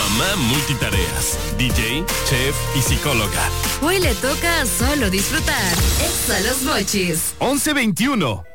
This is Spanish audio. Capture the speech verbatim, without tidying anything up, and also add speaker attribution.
Speaker 1: mamá multitareas, D J, chef y psicóloga.
Speaker 2: Hoy le toca solo disfrutar. Exa Los Mochis.
Speaker 1: once veintiuno.